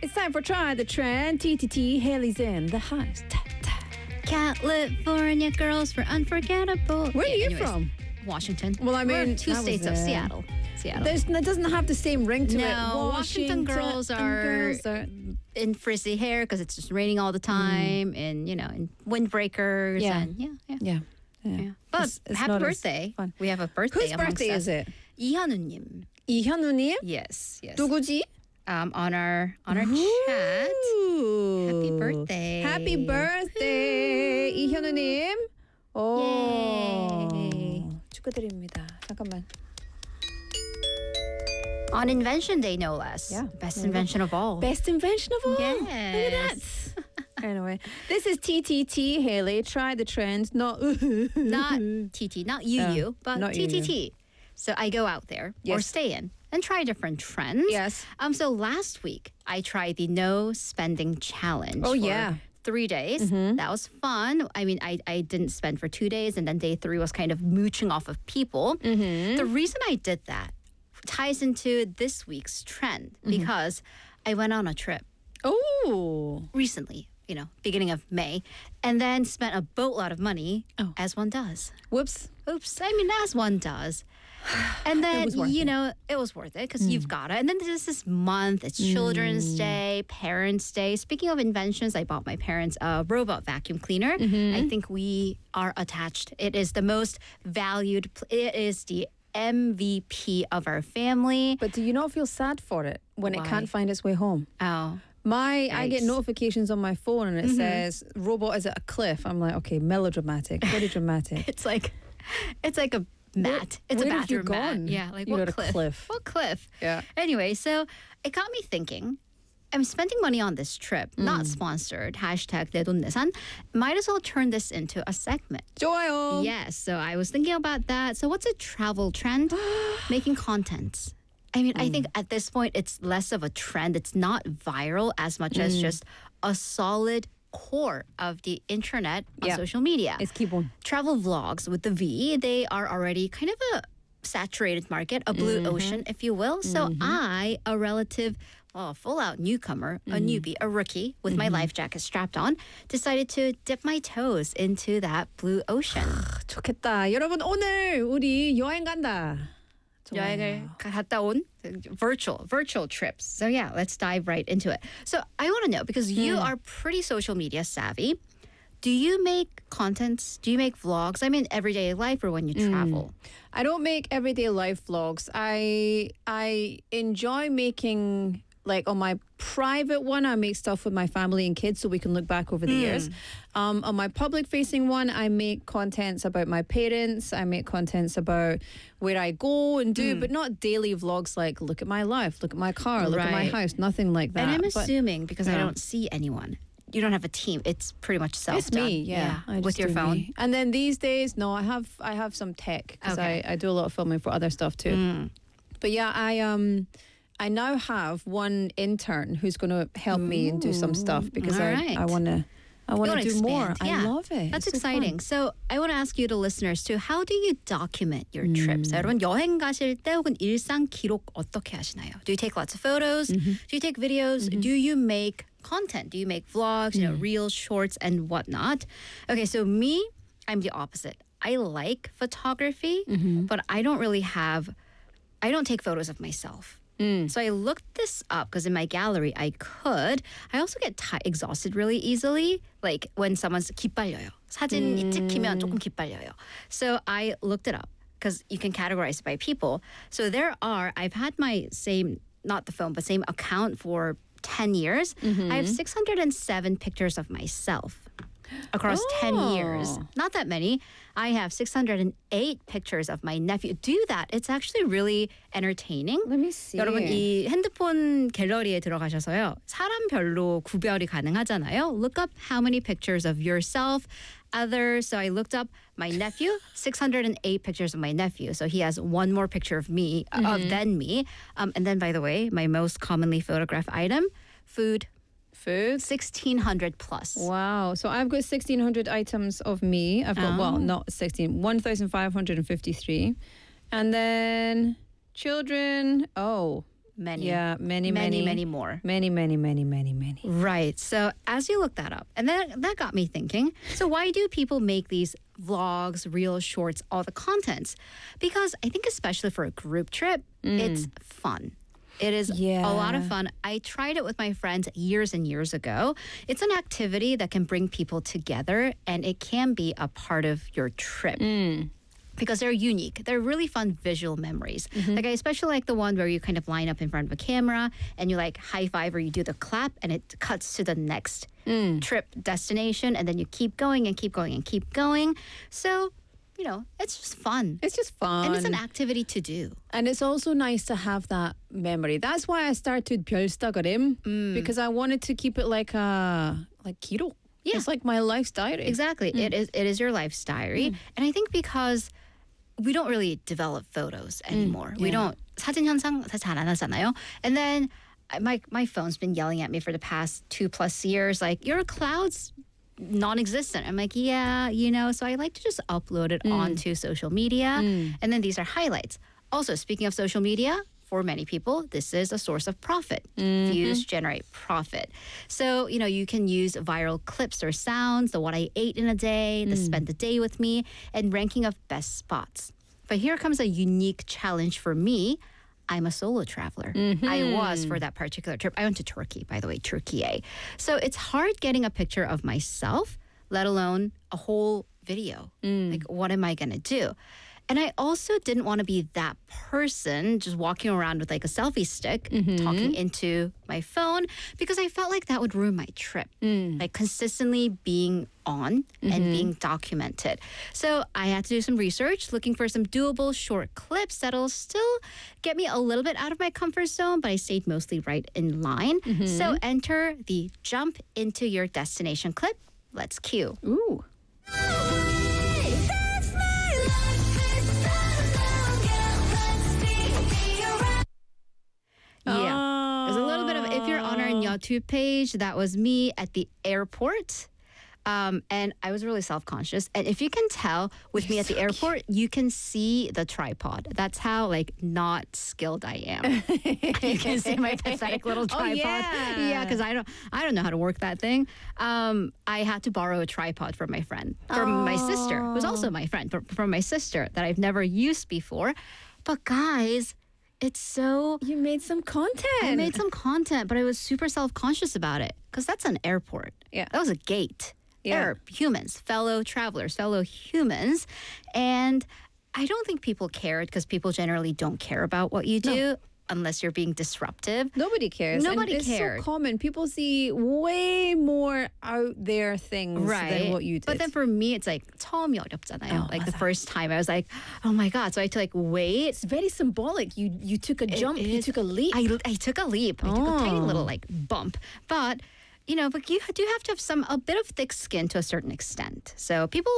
It's time for Try the Trend. TTT, Haley's in the house. California girls were unforgettable. Where are you from? Washington. Well, I mean, we're two that states was, of Seattle. That doesn't have the same ring to it. No, Washington girls are in frizzy hair because it's just raining all the time, and in windbreakers. Yeah. And Yeah. But It's happy not as birthday! fun. We have a birthday. Whose birthday is it? 이현우님. 이현우님? Yes. 누구지? On our chat. Happy birthday! Happy birthday, 이현우님. 오, Yay. 축하드립니다. 잠깐만. On Invention Day, no less. Yeah. Best invention of all. Best invention of all. Yes. Look at that. Anyway, this is TTT, Haley. Try the trend. Not TT, not you, but not TTT. So I go out there or Yes. stay in and try different trends. Yes. So last week I tried the no spending challenge. Oh, for yeah. 3 days. That was fun. I mean, I didn't spend for 2 days, and then day 3 was kind of mooching off of people. The reason I did that ties into this week's trend because I went on a trip Oh. recently, beginning of May, and then spent a boatload of money, as one does. Whoops. Oops. I mean, as one does. And then, was worth it was worth it because you've got it. And then there's this month, it's Children's Day, Parents' Day. Speaking of inventions, I bought my parents a robot vacuum cleaner. I think we are attached. It is the most valued, it is the MVP of our family. But do you not feel sad for it when it Why? can't find its way home? Oh. I get Yikes. notifications on my phone and it says robot is at a cliff. I'm like, okay, melodramatic, very dramatic. It's like a mat. It's where a have you bathroom mat. gone? Yeah, like You're what at a cliff? cliff. What cliff? Yeah. Anyway, so it got me thinking. I'm spending money on this trip, not sponsored. Hashtag 내돈내산. Might as well turn this into a segment. 좋아요. Yes, so I was thinking about that. So what's a travel trend? Making content. I mean, I think at this point, it's less of a trend. It's not viral as much as just a solid core of the internet on Yeah. social media. It's 기본. Travel vlogs with the V, they are already kind of a saturated market, a blue ocean, if you will. So I, a relative, full-out newcomer, a newbie, a rookie with my life jacket strapped on, decided to dip my toes into that blue ocean. 좋겠다. 여러분 오늘 우리 여행 간다. 여행을 갔다 온 virtual trips. So yeah, let's dive right into it. So I want to know, because you are pretty social media savvy, do you make contents? Do you make vlogs? I mean, everyday life or when you travel? I don't make everyday life vlogs. I enjoy making, like on my private one, I make stuff with my family and kids so we can look back over the years. On my public facing one, I make contents about my parents. I make contents about where I go and do, but not daily vlogs like look at my life, look at my car, look at my Right. house, nothing like that. And I'm But assuming, because I yeah. don't see anyone, you don't have a team. It's pretty much self it's me, yeah. I with just your do phone. me. And then these days, no, I have some tech because Okay. I do a lot of filming for other stuff too. But yeah, I now have one intern who's going to help me and do some stuff because All I right. want to You wanna do more. expand. Yeah. I love it. That's It's so exciting. fun. So I want to ask you, the listeners, too. How do you document your trips? 여러분 여행 가실 때 혹은 일상 기록 어떻게 하시나요? Do you take lots of photos? Do you take videos? Do you make content? Do you make vlogs? Reels, shorts, and whatnot? Okay, so me, I'm the opposite. I like photography, but I don't take photos of myself. So I looked this up because in my gallery I could. I also get exhausted really easily. Like when someone's 기빨려요. 사진 찍히면 조금 기빨려요. So I looked it up because you can categorize it by people. So I've had my same, not the phone, but same account for 10 years. I have 607 pictures of myself across 10 years. Not that many. I have 608 pictures of my nephew. Do that. It's actually really entertaining. Let me see. 여러분 이 핸드폰 갤러리에 들어가셔서요. 사람별로 구별이 가능하잖아요. Look up how many pictures of yourself, others. So I looked up my nephew, 608 pictures of my nephew. So he has one more picture of me, than me. And then, by the way, my most commonly photographed item, food. 1,600 plus. Wow. So I've got 1,600 items of me. I've got, well, not 1,553. And then children, many. Yeah, many more. Many. Right. So as you look that up, and that got me thinking, so why do people make these vlogs, reels, shorts, all the contents? Because I think especially for a group trip, it's fun. It is a lot of fun. I tried it with my friends years and years ago. It's an activity that can bring people together, and it can be a part of your trip. Because they're unique. They're really fun visual memories. Like I especially like the one where you kind of line up in front of a camera and you like high five or you do the clap and it cuts to the next trip destination, and then you keep going and keep going and keep going. So, it's just fun. It's just fun. And it's an activity to do. And it's also nice to have that memory. That's why I started 별스타그램, because I wanted to keep it like 기록. Yeah. It's like my life's diary. Exactly. It is your life's diary. And I think because we don't really develop photos anymore. We don't. 사진 현상 잘 안 하잖아요. And then my phone's been yelling at me for the past 2+ years, like, your cloud's non-existent. I'm like, yeah, so I like to just upload it onto social media. And then these are highlights. Also, speaking of social media, for many people, this is a source of profit. Views generate profit. So, you can use viral clips or sounds, the what I ate in a day, the spend the day with me, and ranking of best spots. But here comes a unique challenge for me. I'm a solo traveler. I was for that particular trip. I went to Turkey, by the way, Turkey. So it's hard getting a picture of myself, let alone a whole video. Like, what am I going to do? And I also didn't want to be that person just walking around with like a selfie stick, talking into my phone, because I felt like that would ruin my trip. Like consistently being on and being documented. So I had to do some research, looking for some doable short clips that'll still get me a little bit out of my comfort zone, but I stayed mostly right in line. So enter the jump into your destination clip. Let's cue. Ooh. Yeah. There's a little bit of, if you're on our YouTube page, that was me at the airport. And I was really self-conscious. And if you can tell with me at the airport, you can see the tripod. That's how not skilled I am. You can see my pathetic little tripod. Yeah, because I don't know how to work that thing. I had to borrow a tripod from my friend, from my sister, who's also my friend, from my sister that I've never used before. But guys, it's so... You made some content. I made some content, but I was super self-conscious about it because that's an airport. Yeah. That was a gate. Yeah. They're humans, fellow travelers, fellow humans. And I don't think people cared because people generally don't care about what you do unless you're being disruptive. Nobody cares. Nobody and it's cared. so common. People see way more out there things than what you did. But then for me, it's like 처음이 어렵잖아요. Like the first time, I was like, oh my God. So I had to wait. It's very symbolic. You took a jump. You took a leap. I took a leap. I took a tiny little bump. But but you do have to have a bit of thick skin to a certain extent. So people